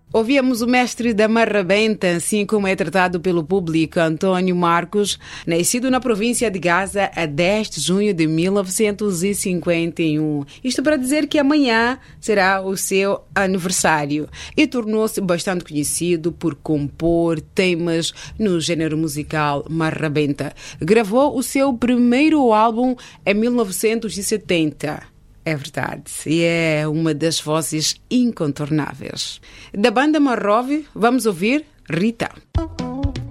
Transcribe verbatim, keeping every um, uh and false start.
Ouvíamos o mestre da marrabenta, assim como é tratado pelo público, Antônio Marcos, nascido na província de Gaza a dez de junho de mil novecentos e cinquenta e um. Isto para dizer que amanhã será o seu aniversário e tornou-se bastante conhecido por compor temas no gênero musical marrabenta. Gravou o seu primeiro álbum em mil novecentos e setenta. É verdade, e é uma das vozes incontornáveis. Da banda Marrove, vamos ouvir Rita.